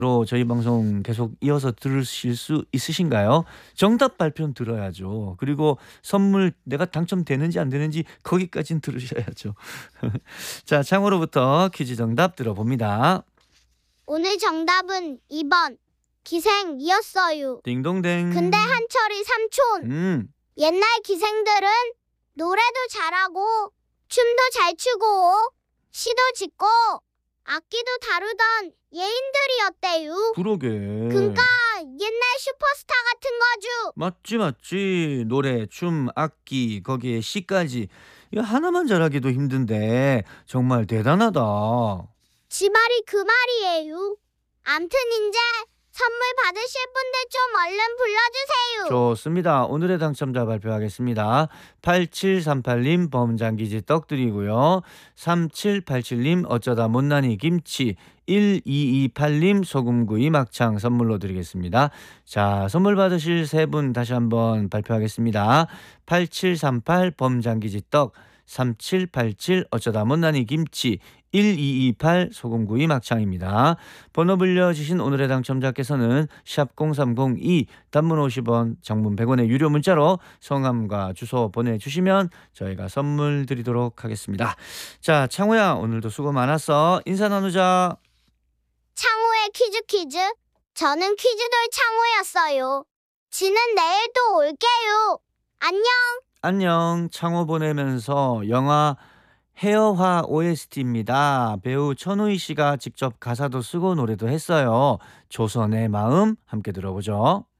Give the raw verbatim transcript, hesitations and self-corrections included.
로 저희 방송 계속 이어서 들으실 수 있으신가요? 정답 발표는 들어야죠. 그리고 선물 내가 당첨되는지 안 되는지 거기까진 들으셔야죠. 자, 창호로부터 퀴즈 정답 들어봅니다. 오늘 정답은 이 번 기생이었어요. 딩동댕. 근데 한철이 삼촌, 음, 옛날 기생들은 노래도 잘하고 춤도 잘 추고 시도 짓고 악기도 다루던 예인들이었대요. 그러게. 그러니까 옛날 슈퍼스타 같은 거죠. 맞지 맞지. 노래, 춤, 악기, 거기에 시까지. 이거 하나만 잘하기도 힘든데 정말 대단하다. 지 말이 그 말이에요. 암튼 이제 선물 받으실 분들 좀 얼른 불러주세요. 좋습니다. 오늘의 당첨자 발표하겠습니다. 팔칠삼팔 님 범장기지 떡 드리고요. 삼칠팔칠 님 어쩌다 못난이 김치, 일이이팔 님 소금구이 막창 선물로 드리겠습니다. 자, 선물 받으실 세 분 다시 한번 발표하겠습니다. 팔칠삼팔 범장기지 떡, 삼칠팔칠 어쩌다 못난이 김치, 일이이팔 소금구이 막창입니다. 번호 불려주신 오늘의 당첨자께서는 샵 공삼공이 단문 오십 원, 장문 백 원의 유료 문자로 성함과 주소 보내주시면 저희가 선물 드리도록 하겠습니다. 자, 창호야, 오늘도 수고 많았어. 인사 나누자. 창호의 퀴즈 퀴즈. 저는 퀴즈돌 창호였어요. 지는 내일 또 올게요. 안녕. 안녕. 창호 보내면서 영화 헤어화 오에스티입니다. 배우 천우희 씨가 직접 가사도 쓰고 노래도 했어요. 조선의 마음 함께 들어보죠.